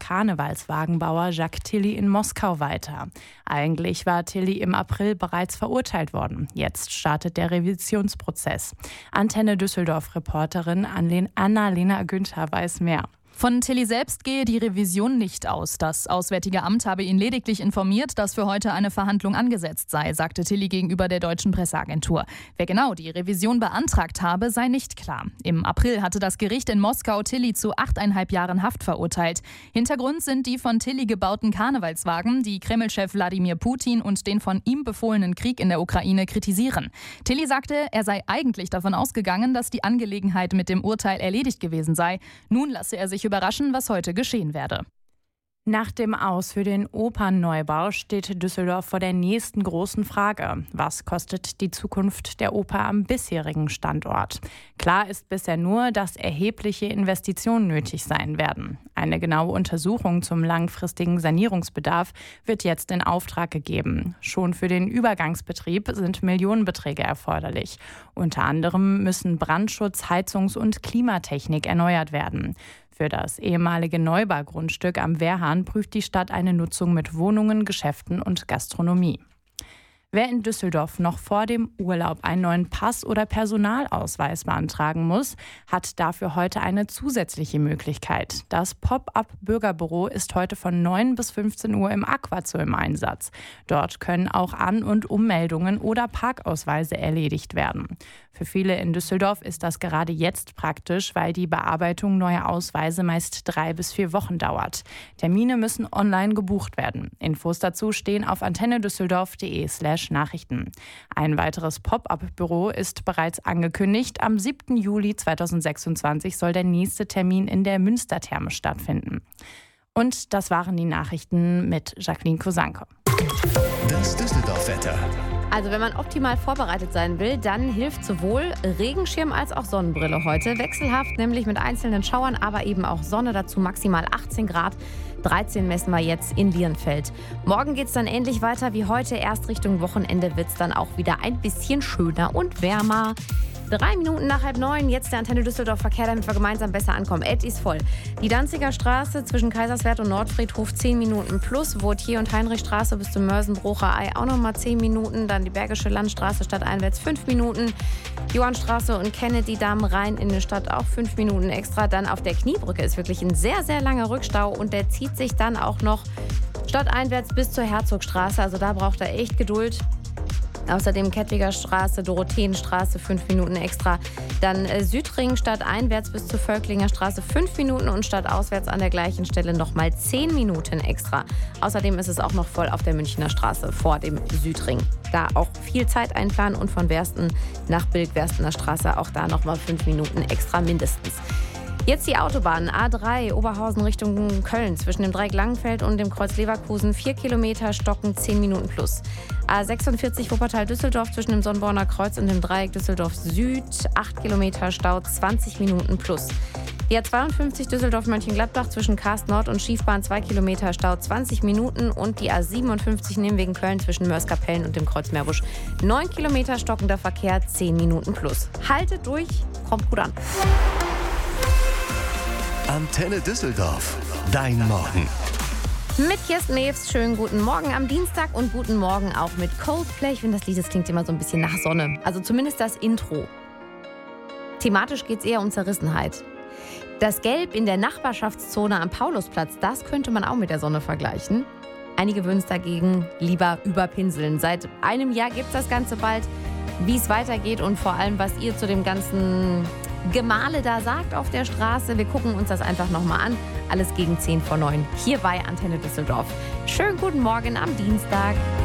Karnevalswagenbauer Jacques Tilly in Moskau weiter. Eigentlich war Tilly im April bereits verurteilt worden. Jetzt startet der Revisionsprozess. Antenne Düsseldorf-Reporterin Annalena Günther weiß mehr. Von Tilly selbst gehe die Revision nicht aus. Das Auswärtige Amt habe ihn lediglich informiert, dass für heute eine Verhandlung angesetzt sei, sagte Tilly gegenüber der deutschen Presseagentur. Wer genau die Revision beantragt habe, sei nicht klar. Im April hatte das Gericht in Moskau Tilly zu 8,5 Jahren Haft verurteilt. Hintergrund sind die von Tilly gebauten Karnevalswagen, die Kreml-Chef Wladimir Putin und den von ihm befohlenen Krieg in der Ukraine kritisieren. Tilly sagte, er sei eigentlich davon ausgegangen, dass die Angelegenheit mit dem Urteil erledigt gewesen sei. Nun lasse er sich überraschen, was heute geschehen werde. Nach dem Aus für den Opernneubau steht Düsseldorf vor der nächsten großen Frage. Was kostet die Zukunft der Oper am bisherigen Standort? Klar ist bisher nur, dass erhebliche Investitionen nötig sein werden. Eine genaue Untersuchung zum langfristigen Sanierungsbedarf wird jetzt in Auftrag gegeben. Schon für den Übergangsbetrieb sind Millionenbeträge erforderlich. Unter anderem müssen Brandschutz, Heizungs- und Klimatechnik erneuert werden. Für das ehemalige Neubaugrundstück am Wehrhahn prüft die Stadt eine Nutzung mit Wohnungen, Geschäften und Gastronomie. Wer in Düsseldorf noch vor dem Urlaub einen neuen Pass oder Personalausweis beantragen muss, hat dafür heute eine zusätzliche Möglichkeit. Das Pop-up-Bürgerbüro ist heute von 9 bis 15 Uhr im Aquazoo im Einsatz. Dort können auch An- und Ummeldungen oder Parkausweise erledigt werden. Für viele in Düsseldorf ist das gerade jetzt praktisch, weil die Bearbeitung neuer Ausweise meist 3 bis 4 Wochen dauert. Termine müssen online gebucht werden. Infos dazu stehen auf antennedüsseldorf.de/Nachrichten. Ein weiteres Pop-up-Büro ist bereits angekündigt. Am 7. Juli 2026 soll der nächste Termin in der Münstertherme stattfinden. Und das waren die Nachrichten mit Jacqueline Kosanke. Das Düsseldorf-Wetter. Also wenn man optimal vorbereitet sein will, dann hilft sowohl Regenschirm als auch Sonnenbrille heute. Wechselhaft, nämlich mit einzelnen Schauern, aber eben auch Sonne, dazu maximal 18 Grad. 13 messen wir jetzt in Lierenfeld. Morgen geht es dann ähnlich weiter wie heute. Erst Richtung Wochenende wird es dann auch wieder ein bisschen schöner und wärmer. 3 Minuten nach 8:30, jetzt der Antenne Düsseldorf Verkehr, damit wir gemeinsam besser ankommen. Ist voll. Die Danziger Straße zwischen Kaiserswerth und Nordfriedhof 10 Minuten plus. Vautier- und Heinrichstraße bis zum Mörsenbrucher Ei auch nochmal 10 Minuten. Dann die Bergische Landstraße stadteinwärts 5 Minuten. Johannstraße und Kennedy-Damm rein in die Stadt auch 5 Minuten extra. Dann auf der Kniebrücke ist wirklich ein sehr, sehr langer Rückstau und der zieht sich dann auch noch stadteinwärts bis zur Herzogstraße. Also da braucht er echt Geduld. Außerdem Kettwiger Straße, Dorotheenstraße 5 Minuten extra. Dann Südring stadteinwärts bis zur Völklinger Straße 5 Minuten und stadtauswärts an der gleichen Stelle nochmal 10 Minuten extra. Außerdem ist es auch noch voll auf der Münchner Straße vor dem Südring. Da auch viel Zeit einplanen und von Wersten nach Bilk-Werstener Straße auch da nochmal 5 Minuten extra mindestens. Jetzt die Autobahn A3 Oberhausen Richtung Köln zwischen dem Dreieck Langenfeld und dem Kreuz Leverkusen 4 Kilometer stocken 10 Minuten plus. A46 Wuppertal-Düsseldorf zwischen dem Sonnborner Kreuz und dem Dreieck Düsseldorf Süd 8 Kilometer Stau 20 Minuten plus. Die A52 Düsseldorf-Mönchengladbach zwischen Karst Nord und Schiefbahn 2 Kilometer Stau 20 Minuten und die A57 Nimwegen Köln zwischen Mörs-Kapellen und dem Kreuz Meerbusch 9 Kilometer stockender Verkehr 10 Minuten plus. Haltet durch, kommt gut an. Antenne Düsseldorf. Dein Morgen. Mit Kirsten Mews, schönen guten Morgen am Dienstag und guten Morgen auch mit Coldplay. Ich finde, das Lied, das klingt immer so ein bisschen nach Sonne. Also zumindest das Intro. Thematisch geht es eher um Zerrissenheit. Das Gelb in der Nachbarschaftszone am Paulusplatz, das könnte man auch mit der Sonne vergleichen. Einige würden es dagegen lieber überpinseln. Seit einem Jahr gibt es das Ganze bald. Wie es weitergeht und vor allem, was ihr zu dem ganzen Gemale da sagt auf der Straße. Wir gucken uns das einfach nochmal an. Alles gegen 10 vor 9. Hier bei Antenne Düsseldorf. Schönen guten Morgen am Dienstag.